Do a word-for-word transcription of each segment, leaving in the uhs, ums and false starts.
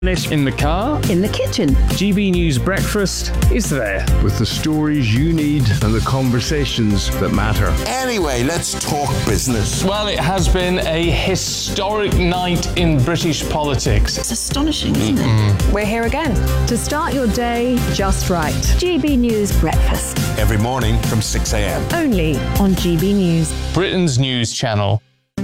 In the car, in the kitchen. G B News Breakfast is there. With the stories you need and the conversations that matter. Anyway, let's talk business. Well, it has been a historic night in British politics. It's astonishing, isn't mm-hmm. it? We're here again to start your day just right. G B News Breakfast. Every morning from six a.m. Only on G B News. Britain's news channel.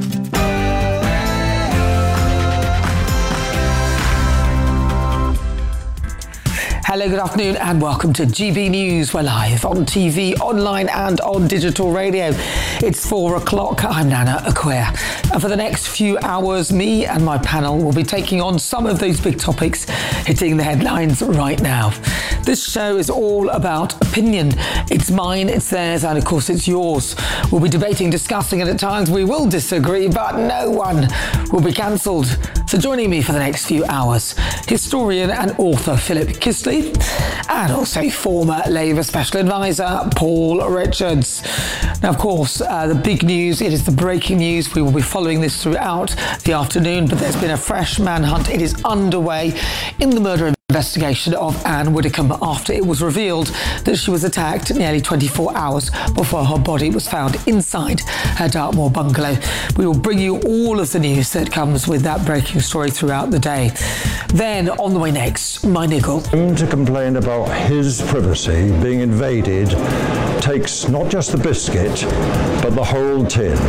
Hello, good afternoon and welcome to G B News. We're live on T V, online and on digital radio. It's four o'clock. I'm Nana Acquia. And for the next few hours, me and my panel will be taking on some of those big topics hitting the headlines right now. This show is all about opinion. It's mine, it's theirs, and of course it's yours. We'll be debating, discussing, and at times we will disagree, but no one will be cancelled. So joining me for the next few hours, historian and author Philip Kisley, and also former Labour Special Advisor Paul Richards. Now, of course, uh, the big news, it is the breaking news. We will be following this throughout the afternoon, but there's been a fresh manhunt. It is underway in the murder investigation of Anne Widdecombe after it was revealed that she was attacked nearly twenty-four hours before her body was found inside her Dartmoor bungalow. We will bring you all of the news that comes with that breaking story throughout the day. Then, on the way next, my niggle. Him to complain about his privacy being invaded takes not just the biscuit, but the whole tin.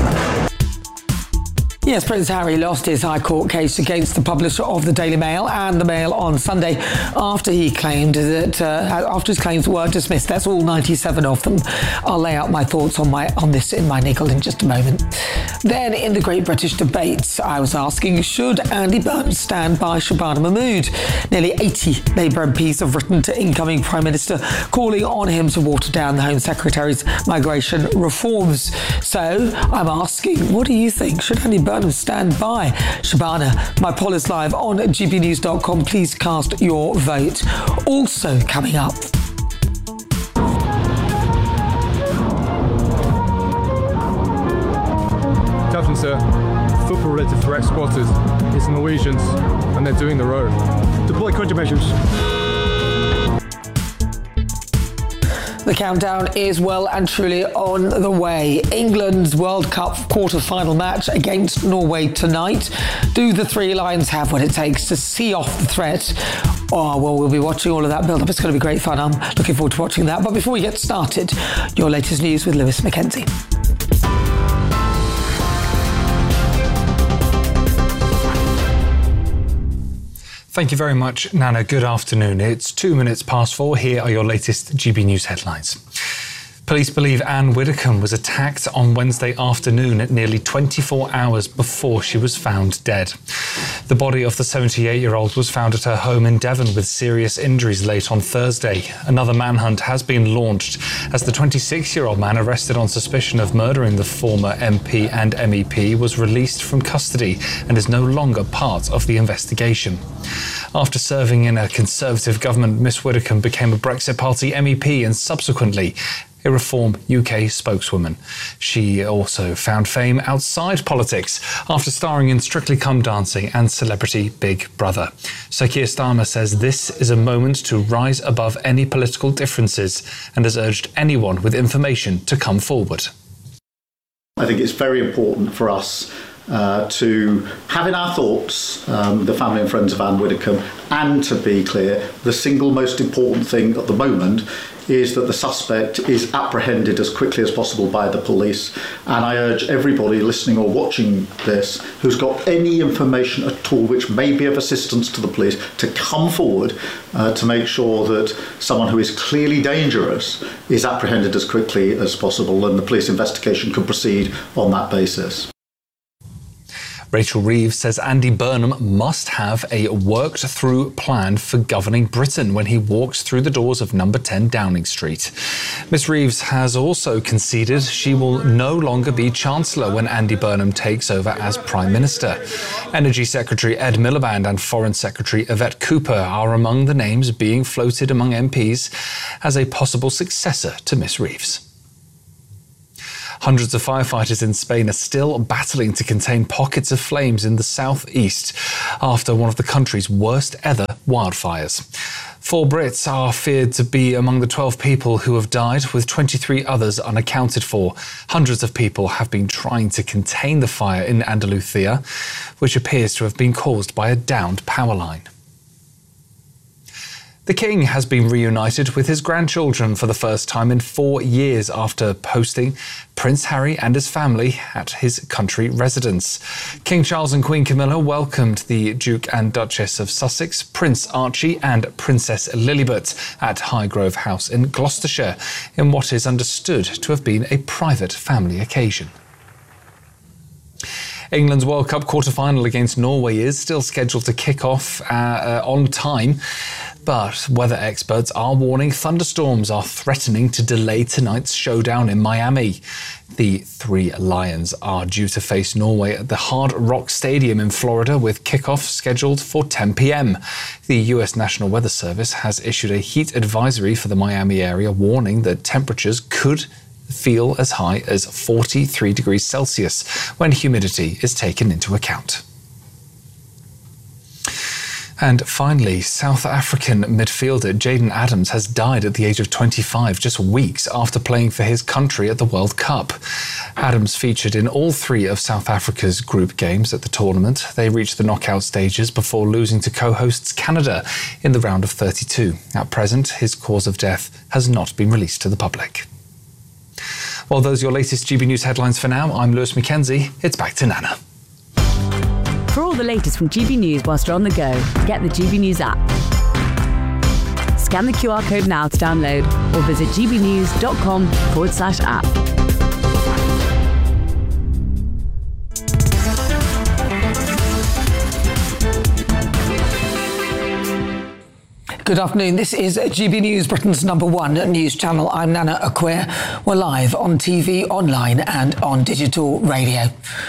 Yes, Prince Harry lost his High Court case against the publisher of the Daily Mail and the Mail on Sunday after he claimed that uh, after his claims were dismissed. That's all ninety-seven of them. I'll lay out my thoughts on my on this in my niggle in just a moment. Then, in the Great British Debates, I was asking, should Andy Burnham stand by Shabana Mahmood? Nearly eighty Labour M Ps have written to incoming Prime Minister calling on him to water down the Home Secretary's migration reforms. So, I'm asking, what do you think? Should Andy Burnham stand by Shabana? My poll is live on g b news dot com. Please cast your vote. Also coming up. Captain, sir, football-related threat spotted. It's Norwegians, and they're doing the road. Deploy countermeasures. The countdown is well and truly on the way. England's World Cup quarter-final match against Norway tonight. Do the Three Lions have what it takes to see off the threat? Oh, well, we'll be watching all of that build-up. It's going to be great fun. I'm looking forward to watching that. But before we get started, your latest news with Lewis Mackenzie. Thank you very much, Nana. Good afternoon. It's two minutes past four. Here are your latest G B News headlines. Police believe Anne Widdecombe was attacked on Wednesday afternoon at nearly twenty-four hours before she was found dead. The body of the seventy-eight-year-old was found at her home in Devon with serious injuries late on Thursday. Another manhunt has been launched as the twenty-six-year-old man arrested on suspicion of murdering the former M P and M E P was released from custody and is no longer part of the investigation. After serving in a Conservative government, Miss Widdecombe became a Brexit Party M E P and subsequently a Reform U K spokeswoman. She also found fame outside politics after starring in Strictly Come Dancing and Celebrity Big Brother. Sir Keir Starmer says this is a moment to rise above any political differences and has urged anyone with information to come forward. I think it's very important for us Uh, to have in our thoughts um, the family and friends of Anne Widdecombe, and to be clear, the single most important thing at the moment is that the suspect is apprehended as quickly as possible by the police. And I urge everybody listening or watching this who's got any information at all which may be of assistance to the police to come forward uh, to make sure that someone who is clearly dangerous is apprehended as quickly as possible, and the police investigation can proceed on that basis. Rachel Reeves says Andy Burnham must have a worked-through plan for governing Britain when he walks through the doors of number ten Downing Street. Miss Reeves has also conceded she will no longer be Chancellor when Andy Burnham takes over as Prime Minister. Energy Secretary Ed Miliband and Foreign Secretary Yvette Cooper are among the names being floated among M Ps as a possible successor to Miss Reeves. Hundreds of firefighters in Spain are still battling to contain pockets of flames in the southeast after one of the country's worst ever wildfires. Four Brits are feared to be among the twelve people who have died, with twenty-three others unaccounted for. Hundreds of people have been trying to contain the fire in Andalusia, which appears to have been caused by a downed power line. The King has been reunited with his grandchildren for the first time in four years after hosting Prince Harry and his family at his country residence. King Charles and Queen Camilla welcomed the Duke and Duchess of Sussex, Prince Archie and Princess Lilibet at Highgrove House in Gloucestershire in what is understood to have been a private family occasion. England's World Cup quarter-final against Norway is still scheduled to kick off uh, uh, on time. But weather experts are warning thunderstorms are threatening to delay tonight's showdown in Miami. The Three Lions are due to face Norway at the Hard Rock Stadium in Florida, with kickoff scheduled for ten p.m. The U S National Weather Service has issued a heat advisory for the Miami area, warning that temperatures could feel as high as forty-three degrees Celsius when humidity is taken into account. And finally, South African midfielder Jayden Adams has died at the age of twenty-five, just weeks after playing for his country at the World Cup. Adams featured in all three of South Africa's group games at the tournament. They reached the knockout stages before losing to co-hosts Canada in the round of thirty-two. At present, his cause of death has not been released to the public. Well, those are your latest G B News headlines for now. I'm Lewis Mackenzie. It's back to Nana. For all the latest from G B News whilst you're on the go, get the G B News app. Scan the Q R code now to download or visit gbnews.com forward slash app. Good afternoon. This is G B News, Britain's number one news channel. I'm Nana Acquia. We're live on T V, online and on digital radio.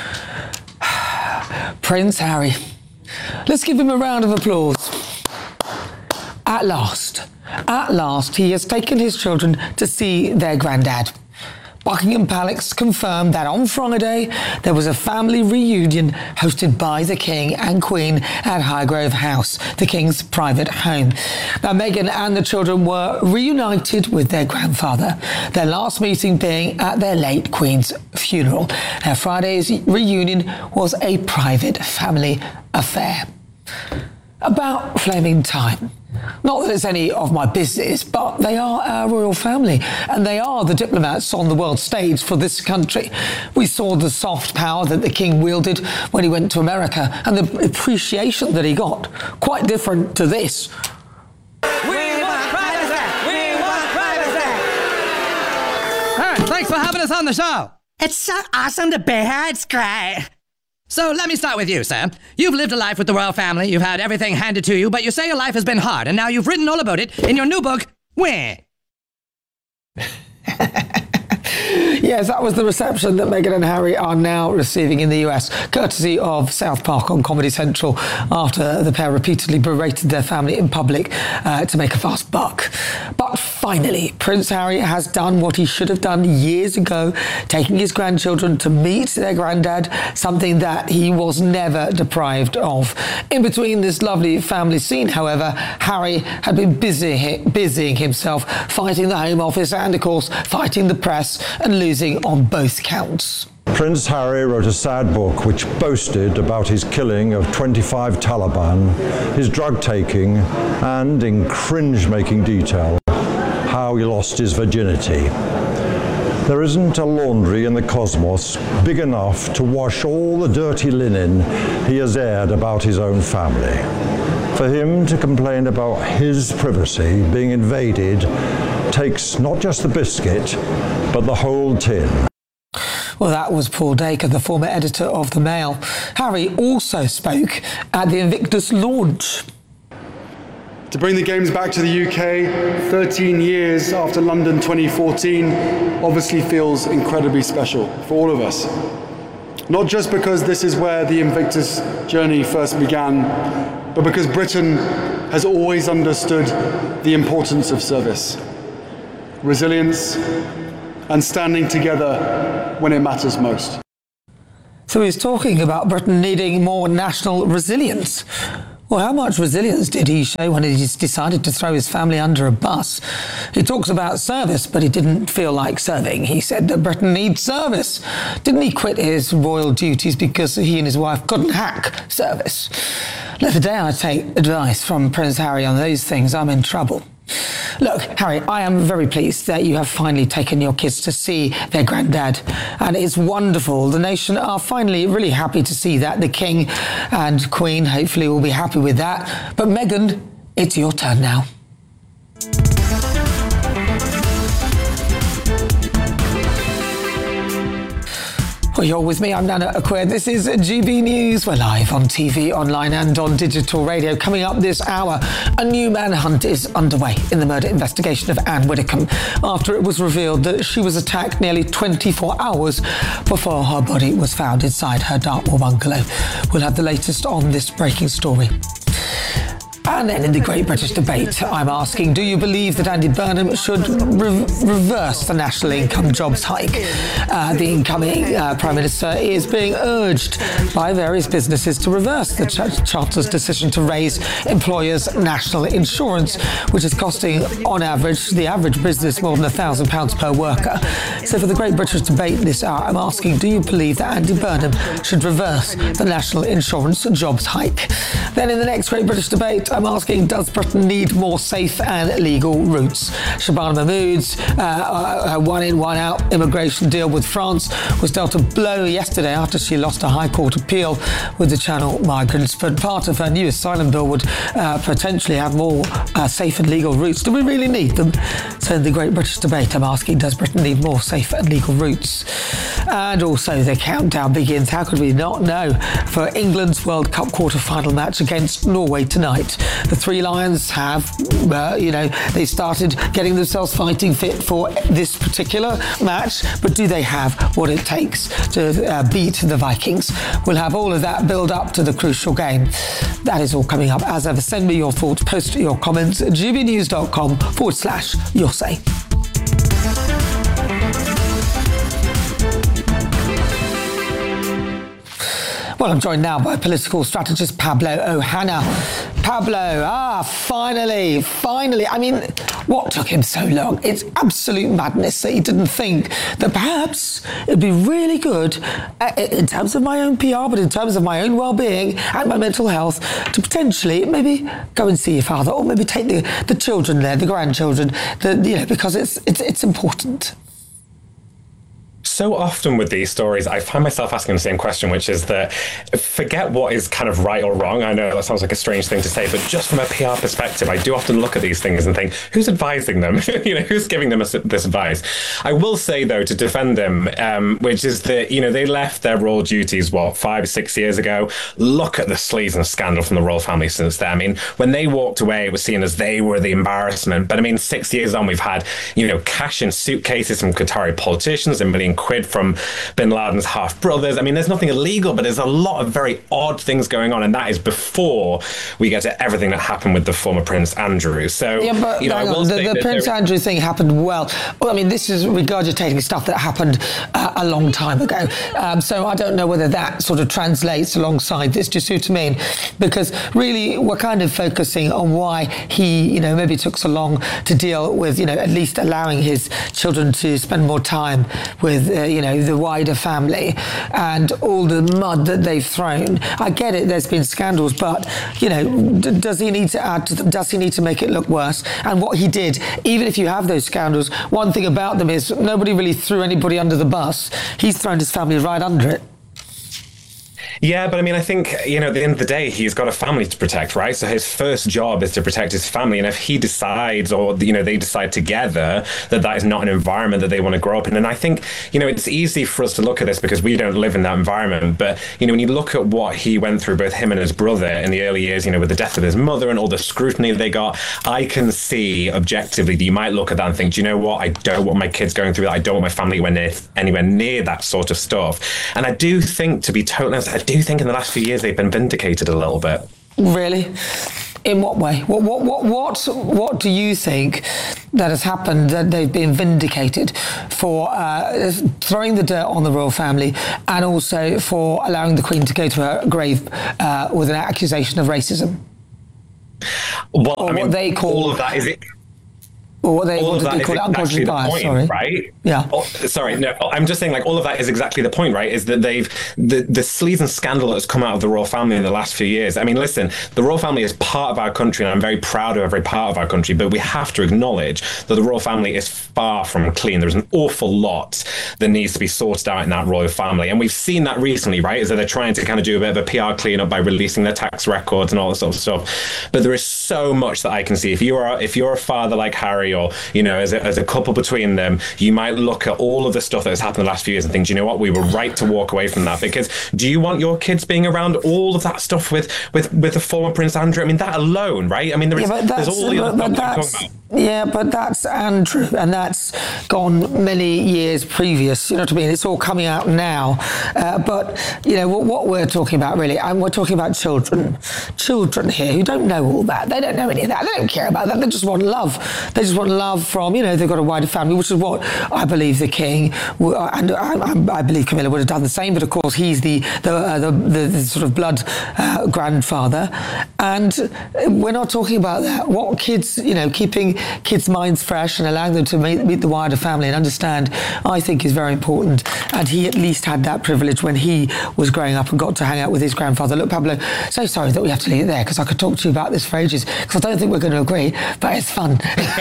Prince Harry. Let's give him a round of applause. At last, at last, he has taken his children to see their granddad. Buckingham Palace confirmed that on Friday there was a family reunion hosted by the King and Queen at Highgrove House, the King's private home. Now, Meghan and the children were reunited with their grandfather, their last meeting being at their late Queen's funeral. Now, Friday's reunion was a private family affair. About flaming time. Not that it's any of my business, but they are our royal family, and they are the diplomats on the world stage for this country. We saw the soft power that the King wielded when he went to America, and the appreciation that he got. Quite different to this. We want privacy! We want privacy! Hey, thanks for having us on the show. It's so awesome to be here. It's great. So let me start with you, sir. You've lived a life with the royal family, you've had everything handed to you, but you say your life has been hard, and now you've written all about it in your new book, Where? Yes, that was the reception that Meghan and Harry are now receiving in the U S, courtesy of South Park on Comedy Central, after the pair repeatedly berated their family in public uh, to make a fast buck. But finally, Prince Harry has done what he should have done years ago, taking his grandchildren to meet their granddad, something that he was never deprived of. In between this lovely family scene, however, Harry had been busy, busying himself fighting the Home Office and, of course, fighting the press and losing on both counts. Prince Harry wrote a sad book which boasted about his killing of twenty-five Taliban, his drug taking, and, in cringe-making detail, how he lost his virginity. There isn't a laundry in the cosmos big enough to wash all the dirty linen he has aired about his own family. For him to complain about his privacy being invaded takes not just the biscuit, but the whole tin. Well, that was Paul Dacre, the former editor of The Mail. Harry also spoke at the Invictus launch. To bring the Games back to the U K thirteen years after London twenty fourteen obviously feels incredibly special for all of us. Not just because this is where the Invictus journey first began, but because Britain has always understood the importance of service, resilience, and standing together when it matters most. So he's talking about Britain needing more national resilience. Well, how much resilience did he show when he decided to throw his family under a bus? He talks about service, but he didn't feel like serving. He said that Britain needs service. Didn't he quit his royal duties because he and his wife couldn't hack service? Now, the day I take advice from Prince Harry on those things, I'm in trouble. Look, Harry, I am very pleased that you have finally taken your kids to see their granddad, and it's wonderful. The nation are finally really happy to see that. The King and Queen hopefully will be happy with that. But Meghan, it's your turn now. Well, you're with me. I'm Nana Acquia. This is G B News. We're live on T V, online and on digital radio. Coming up this hour, a new manhunt is underway in the murder investigation of Anne Widdecombe after it was revealed that she was attacked nearly twenty-four hours before her body was found inside her Dartmoor bungalow. We'll have the latest on this breaking story. And then in the Great British Debate, I'm asking, do you believe that Andy Burnham should re- reverse the national income jobs hike? Uh, the incoming uh, Prime Minister is being urged by various businesses to reverse the Ch- Chancellor's decision to raise employers' national insurance, which is costing, on average, the average business more than one thousand pounds per worker. So for the Great British Debate this hour, I'm asking, do you believe that Andy Burnham should reverse the national insurance jobs hike? Then in the next Great British Debate, I'm asking, does Britain need more safe and legal routes? Shabana Mahmood's uh, uh, one in, one out immigration deal with France was dealt a blow yesterday after she lost a High Court appeal with the Channel migrants. But part of her new asylum bill would uh, potentially have more uh, safe and legal routes. Do we really need them? So in the Great British Debate, I'm asking, does Britain need more safe and legal routes? And also the countdown begins. How could we not know? For England's World Cup quarter-final match against Norway tonight. The Three Lions have, uh, you know, they started getting themselves fighting fit for this particular match, but do they have what it takes to uh, beat the Vikings? We'll have all of that build up to the crucial game. That is all coming up. As ever, send me your thoughts, post your comments at gbnews.com forward slash your say. Well, I'm joined now by political strategist Pablo Ohana. Pablo, ah, finally, finally. I mean, what took him so long? It's absolute madness that he didn't think that perhaps it'd be really good uh, in terms of my own P R, but in terms of my own well-being and my mental health, to potentially maybe go and see your father, or maybe take the, the children there, the grandchildren, the, you know, because it's it's it's important. So often with these stories, I find myself asking the same question, which is that forget what is kind of right or wrong. I know that sounds like a strange thing to say, but just from a P R perspective, I do often look at these things and think, who's advising them? you know, who's giving them this advice? I will say, though, to defend them, um, which is that, you know, they left their royal duties, what, five, six years ago? Look at the sleaze and scandal from the royal family since then. I mean, when they walked away, it was seen as they were the embarrassment. But I mean, six years on, we've had, you know, cash in suitcases from Qatari politicians, a million quid from bin Laden's half brothers. I mean, there's nothing illegal, but there's a lot of very odd things going on, and that is before we get to everything that happened with the former Prince Andrew. So, yeah, but you know, I will the, say the that Prince there... Andrew thing happened well. Well, I mean, this is regurgitating stuff that happened uh, a long time ago. Um, so I don't know whether that sort of translates alongside this. Do you see what I mean? Because really, we're kind of focusing on why he, you know, maybe took so long to deal with, you know, at least allowing his children to spend more time with, uh, you know, the wider family and all the mud that they've thrown. I get it, there's been scandals, but, you know, d- does he need to add to them? Does he need to make it look worse? And what he did, even if you have those scandals, one thing about them is nobody really threw anybody under the bus. He's thrown his family right under it. Yeah, but I mean, I think, you know, at the end of the day, he's got a family to protect, right? So his first job is to protect his family. And if he decides, or, you know, they decide together that that is not an environment that they want to grow up in. And I think, you know, it's easy for us to look at this because we don't live in that environment. But, you know, when you look at what he went through, both him and his brother in the early years, you know, with the death of his mother and all the scrutiny they got, I can see objectively that you might look at that and think, do you know what? I don't want my kids going through that. I don't want my family anywhere near, anywhere near that sort of stuff. And I do think, to be totally honest, I do think in the last few years they've been vindicated a little bit. Really? In what way? What what what what what do you think that has happened, that they've been vindicated for uh, throwing the dirt on the royal family and also for allowing the Queen to go to her grave uh, with an accusation of racism. Well, or I mean, what they call all of that is it. Or what they, all what of that they is call it, exactly unconscious the bias, point, sorry. right? Yeah. Oh, sorry, no, I'm just saying, like, all of that is exactly the point, right? Is that they've, the, the sleaze and scandal that has come out of the royal family in the last few years. I mean, listen, the royal family is part of our country, and I'm very proud of every part of our country, but we have to acknowledge that the royal family is far from clean. There's an awful lot that needs to be sorted out in that royal family. And we've seen that recently, right? Is that they're trying to kind of do a bit of a P R cleanup by releasing their tax records and all that sort of stuff. But there is so much that I can see. If you are, if you're a father like Harry, or, you know, as a, as a couple between them, you might look at all of the stuff that has happened the last few years and think, do you know what, we were right to walk away from that. Because do you want your kids being around all of that stuff with with with the former Prince Andrew? I mean, that alone, right? I mean, there is, yeah, there's all the other but, but stuff that's, talking about. Yeah, but that's Andrew, and that's gone many years previous. You know what I mean? It's all coming out now. Uh, but, you know, what, what we're talking about really, and we're talking about children. Children here who don't know all that. They don't know any of that. They don't care about that. They just want love. They just want love from, you know, they've got a wider family, which is what I believe the King, and I, I believe Camilla would have done the same, but of course he's the, the, uh, the, the, the sort of blood uh, grandfather. And we're not talking about that. What kids, you know, keeping kids' minds fresh and allowing them to meet, meet the wider family and understand, I think is very important. And he at least had that privilege when he was growing up and got to hang out with his grandfather. Look, Pablo, so sorry that we have to leave it there, because I could talk to you about this for ages, because I don't think we're going to agree, but it's fun.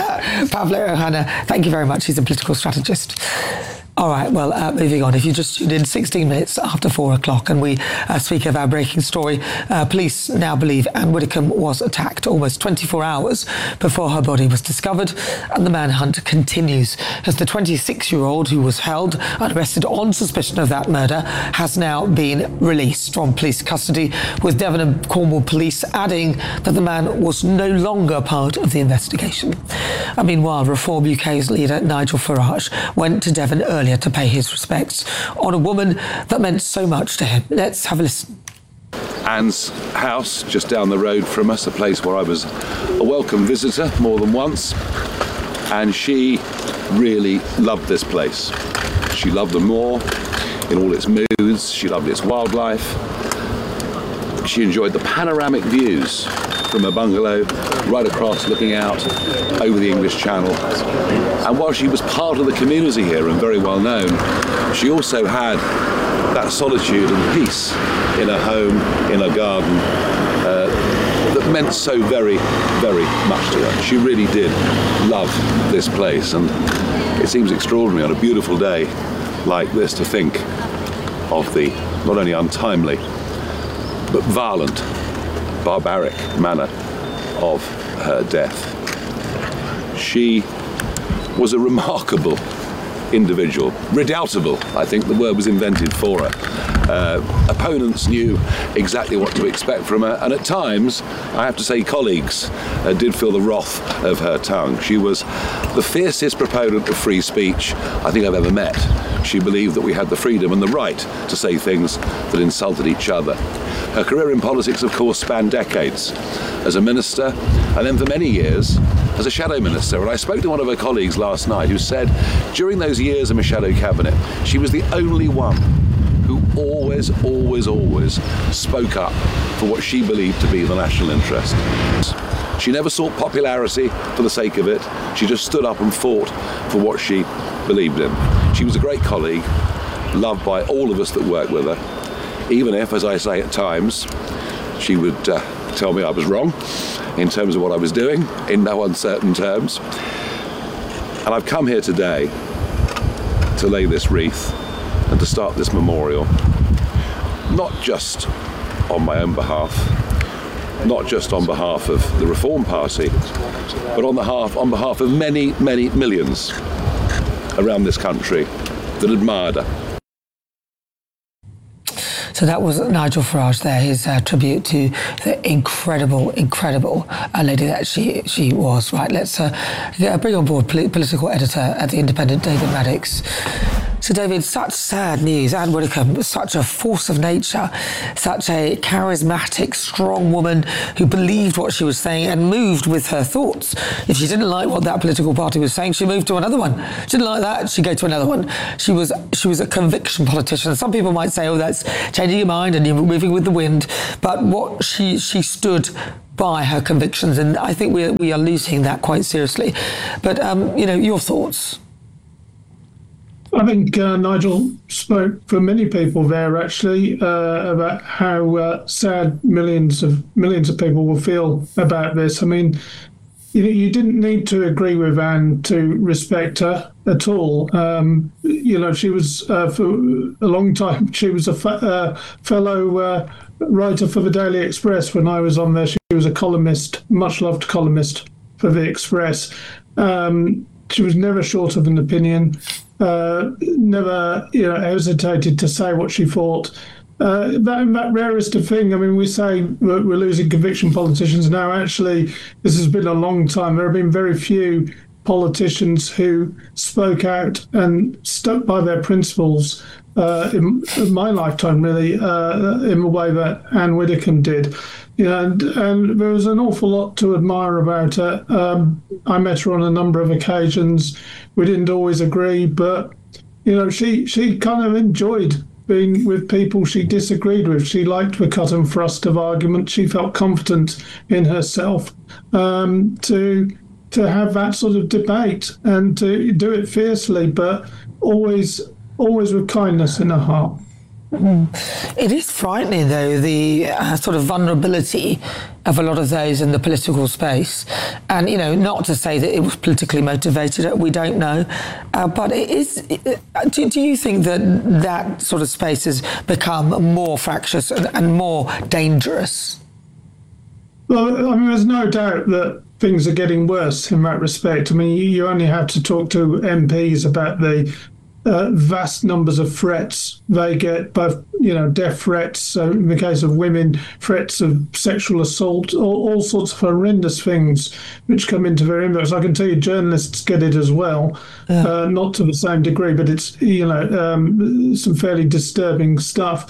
Pablo Ohana, thank you very much. He's a political strategist. All right, well, uh, moving on. If you just tuned in, sixteen minutes after four o'clock, and we uh, speak of our breaking story. Uh, police now believe Anne Widdecombe was attacked almost twenty-four hours before her body was discovered, and the manhunt continues as the twenty-six-year-old who was held and arrested on suspicion of that murder has now been released from police custody, with Devon and Cornwall police adding that the man was no longer part of the investigation. And meanwhile, Reform U K's leader Nigel Farage went to Devon earlier to pay his respects on a woman that meant so much to him. Let's have a listen. Anne's house, just down the road from us, a place where I was a welcome visitor more than once, and she really loved this place. She loved the moor in all its moods, she loved its wildlife, she enjoyed the panoramic views from a bungalow right across, looking out over the English Channel. And while she was part of the community here and very well known, she also had that solitude and peace in her home, in her garden, uh, that meant so very, very much to her. She really did love this place, and it seems extraordinary on a beautiful day like this to think of the not only untimely but violent, barbaric manner of her death. She was a remarkable individual, redoubtable, I think the word was invented for her. Uh, opponents knew exactly what to expect from her, and at times, I have to say, colleagues uh, did feel the wrath of her tongue. She was the fiercest proponent of free speech I think I've ever met. She believed that we had the freedom and the right to say things that insulted each other. Her career in politics, of course, spanned decades as a minister, and then for many years as a shadow minister. And I spoke to one of her colleagues last night who said during those years in the shadow cabinet, she was the only one who always, always, always spoke up for what she believed to be the national interest. She never sought popularity for the sake of it. She just stood up and fought for what she believed in. She was a great colleague, loved by all of us that worked with her, even if, as I say at times, she would uh, tell me I was wrong in terms of what I was doing, in no uncertain terms. And I've come here today to lay this wreath and to start this memorial, not just on my own behalf, not just on behalf of the Reform Party, but on behalf, on behalf of many, many millions around this country that admired her. So that was Nigel Farage there, his uh, tribute to the incredible, incredible uh, lady that she she was. Right, let's uh, bring on board pol- political editor at The Independent, David Maddox. So, David, such sad news. Anne Widdecombe, such a force of nature, such a charismatic, strong woman who believed what she was saying and moved with her thoughts. If she didn't like what that political party was saying, she moved to another one. She didn't like that, she'd go to another one. She was she was a conviction politician. Some people might say, oh, that's changing your mind and you're moving with the wind. But what she she stood by her convictions, and I think we we are losing that quite seriously. But um, you know, your thoughts. I think uh, Nigel spoke for many people there, actually, uh, about how uh, sad millions of millions of people will feel about this. I mean, you, you didn't need to agree with Anne to respect her at all. Um, you know, she was uh, for a long time. She was a fa- uh, fellow uh, writer for the Daily Express when I was on there. She was a columnist, much loved columnist for the Express. Um, she was never short of an opinion. Uh, never, you know, hesitated to say what she thought. Uh, that, that rarest of thing. I mean, we say we're, we're losing conviction politicians now. Actually, this has been a long time. There have been very few politicians who spoke out and stuck by their principles uh, in, in my lifetime, really, uh, in the way that Anne Widdecombe did. You know, and, and there was an awful lot to admire about her. Um, I met her on a number of occasions. We didn't always agree, but, you know, she, she kind of enjoyed being with people she disagreed with. She liked the cut and thrust of argument. She felt confident in herself um, to to have that sort of debate and to do it fiercely, but always always with kindness in her heart. Mm. It is frightening, though, the uh, sort of vulnerability of a lot of those in the political space. And, you know, not to say that it was politically motivated, we don't know. Uh, but it is. It, do, do you think that that sort of space has become more fractious and, and more dangerous? Well, I mean, there's no doubt that things are getting worse in that respect. I mean, you, you only have to talk to M Ps about the Uh, vast numbers of threats they get, both, you know, death threats, so in the case of women, threats of sexual assault, all, all sorts of horrendous things which come into their inbox. I can tell you journalists get it as well, yeah. uh, not to the same degree, but it's, you know, um, some fairly disturbing stuff.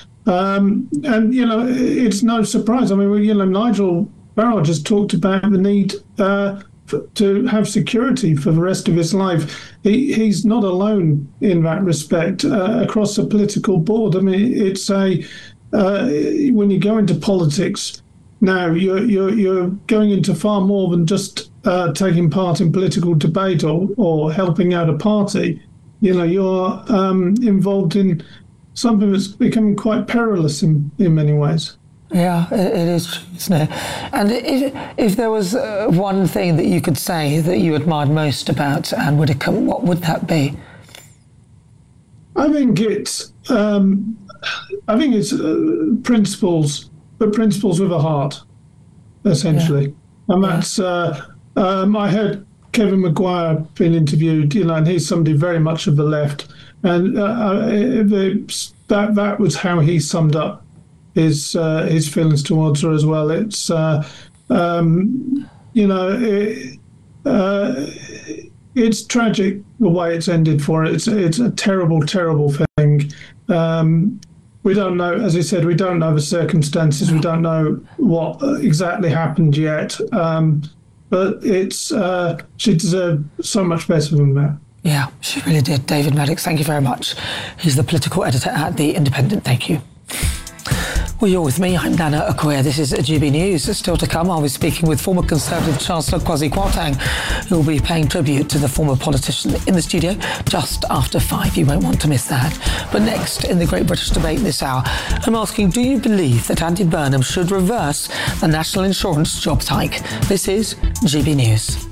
Um, and, you know, it's no surprise. I mean, you know, Nigel Farage has talked about the need uh, to have security for the rest of his life. He, he's not alone in that respect uh, across the political board. I mean, it's a uh, when you go into politics now, you're you're, you're going into far more than just uh, taking part in political debate or, or helping out a party. You know, you're um, involved in something that's becoming quite perilous in, in many ways. Yeah, it, it is true, isn't it? And if, if there was uh, one thing that you could say that you admired most about Anne Widdecombe, what would that be? I think it's, um, I think it's uh, principles, but principles with a heart, essentially. Yeah. And that's, yeah. uh, um, I heard Kevin Maguire being interviewed, you know, and he's somebody very much of the left. And uh, the, that that was how he summed up his uh, his feelings towards her as well. It's uh, um, you know it, uh, it's tragic the way it's ended for her. It's it's a terrible, terrible thing. Um, we don't know, as I said, we don't know the circumstances. We don't know what exactly happened yet. Um, but it's uh, she deserved so much better than that. Yeah, she really did. David Maddox, thank you very much. He's the political editor at The Independent. Thank you. Well, you're with me. I'm Nana Okoye. This is G B News. Still to come, I'll be speaking with former Conservative Chancellor Kwasi Kwarteng, who will be paying tribute to the former politician in the studio just after five. You won't want to miss that. But next, in the Great British Debate this hour, I'm asking, do you believe that Andy Burnham should reverse the National Insurance jobs hike? This is G B News.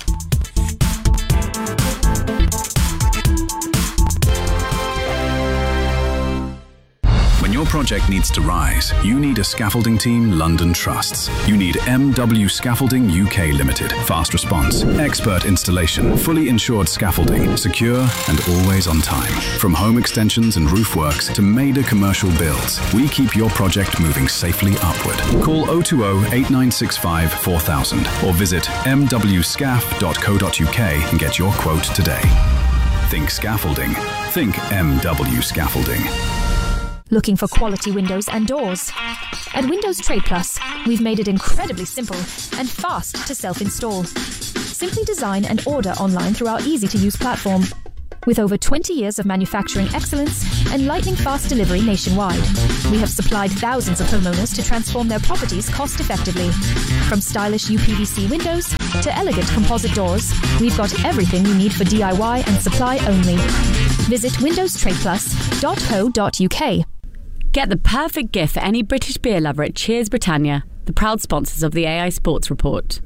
Your project needs to rise. You need a scaffolding team London trusts. You need M W Scaffolding U K Limited. Fast response, expert installation, fully insured scaffolding, secure and always on time. From home extensions and roof works to major commercial builds, we keep your project moving safely upward. Call oh two oh, eight nine six five, four thousand or visit m w scaf dot co dot u k and get your quote today. Think scaffolding. Think M W Scaffolding. Looking for quality windows and doors? At Windows Trade Plus, we've made it incredibly simple and fast to self-install. Simply design and order online through our easy-to-use platform. With over twenty years of manufacturing excellence and lightning-fast delivery nationwide, we have supplied thousands of homeowners to transform their properties cost-effectively. From stylish U P V C windows to elegant composite doors, we've got everything you need for D I Y and supply only. Visit windows trade plus dot co dot U K. Get the perfect gift for any British beer lover at Cheers Britannia, the proud sponsors of the A I Sports Report.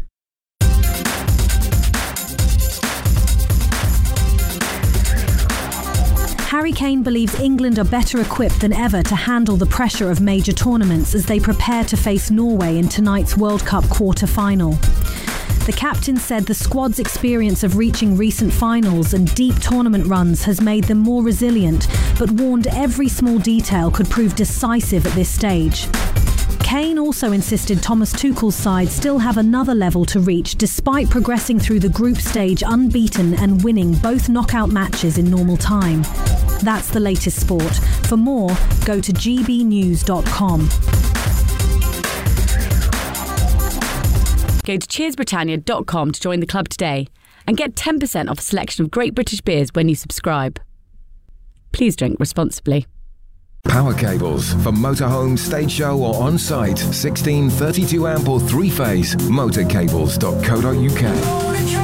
Harry Kane believes England are better equipped than ever to handle the pressure of major tournaments as they prepare to face Norway in tonight's World Cup quarter-final. The captain said the squad's experience of reaching recent finals and deep tournament runs has made them more resilient, but warned every small detail could prove decisive at this stage. Kane also insisted Thomas Tuchel's side still have another level to reach despite progressing through the group stage unbeaten and winning both knockout matches in normal time. That's the latest sport. For more, go to g b news dot com. Go to cheers britannia dot com to join the club today and get ten percent off a selection of great British beers when you subscribe. Please drink responsibly. Power cables for motorhome, stage show or on-site. sixteen, thirty-two amp or three-phase. motorcables dot co dot U K.